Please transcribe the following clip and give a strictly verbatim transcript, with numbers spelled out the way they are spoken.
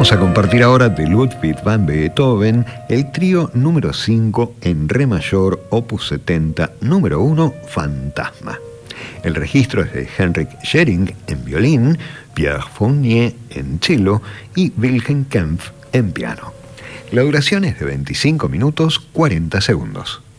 Vamos a compartir ahora de Ludwig van Beethoven el trío número cinco en re mayor, opus setenta, número uno, Fantasma. El registro es de Henrik Schering en violín, Pierre Fournier en cello y Wilhelm Kempff en piano. La duración es de veinticinco minutos cuarenta segundos.